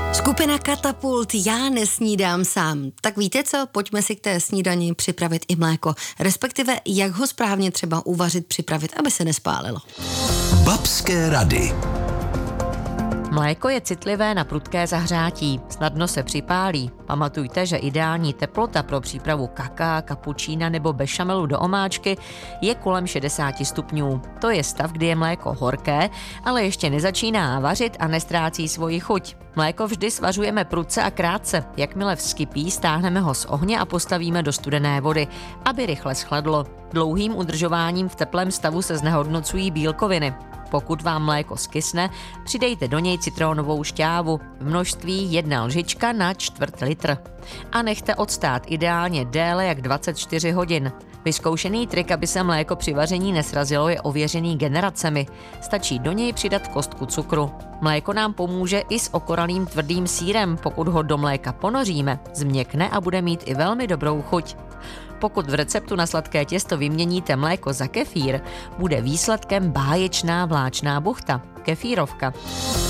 Skupina Katapult, já nesnídám sám. Tak víte co, pojďme si k té snídani připravit i mléko, respektive jak ho správně třeba uvařit, připravit, aby se nespálilo. Babské rady. Mléko je citlivé na prudké zahřátí, snadno se připálí. Pamatujte, že ideální teplota pro přípravu kaká, kapučína nebo bešamelu do omáčky je kolem 60 stupňů. To je stav, kdy je mléko horké, ale ještě nezačíná vařit a nestrácí svoji chuť. Mléko vždy svařujeme prudce a krátce. Jakmile vzkypí, stáhneme ho z ohně a postavíme do studené vody, aby rychle schladlo. Dlouhým udržováním v teplém stavu se znehodnocují bílkoviny. Pokud vám mléko skysne, přidejte do něj citronovou šťávu v množství 1 lžička na 1/4 litr. A nechte odstát ideálně déle jak 24 hodin. Vyzkoušený trik, aby se mléko při vaření nesrazilo, je ověřený generacemi. Stačí do něj přidat kostku cukru. Mléko nám pomůže i s okoralým tvrdým sýrem, pokud ho do mléka ponoříme, změkne a bude mít i velmi dobrou chuť. Pokud v receptu na sladké těsto vyměníte mléko za kefír, bude výsledkem báječná vláčná buchta, kefírovka.